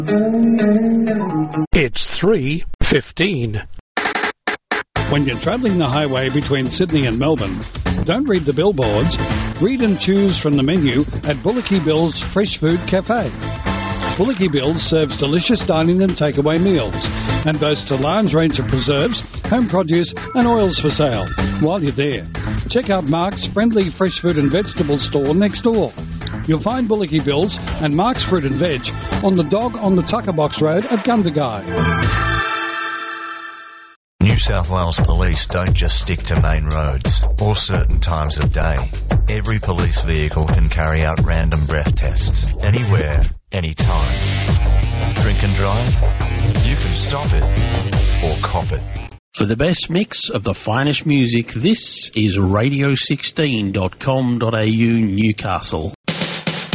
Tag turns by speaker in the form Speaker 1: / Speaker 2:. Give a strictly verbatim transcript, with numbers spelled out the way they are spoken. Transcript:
Speaker 1: It's three fifteen.
Speaker 2: When you're travelling the highway between Sydney and Melbourne, don't read the billboards. Read and choose from the menu at Bullocky Bill's Fresh Food Cafe. Bullocky Bill's serves delicious dining and takeaway meals and boasts a large range of preserves, home produce and oils for sale. While you're there, check out Mark's friendly fresh fruit and vegetable store next door. You'll find Bullocky Bill's and Mark's Fruit and Veg on the Dog on the Tucker Box Road at Gundagai.
Speaker 3: New South Wales Police don't just stick to main roads or certain times of day. Every police vehicle can carry out random breath tests, anywhere, anytime. Drink and drive? You can stop it or cop it.
Speaker 4: For the best mix of the finest music, this is radio sixteen dot com dot a u Newcastle.